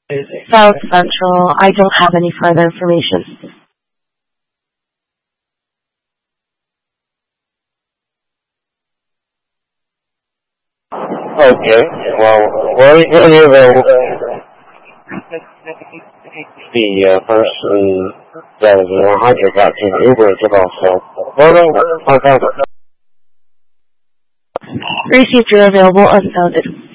South Central. I don't have any further information. Okay. Well, where are you available? The person that is 100 got to the Uber as well, so hold on. Received, you're available unsounded.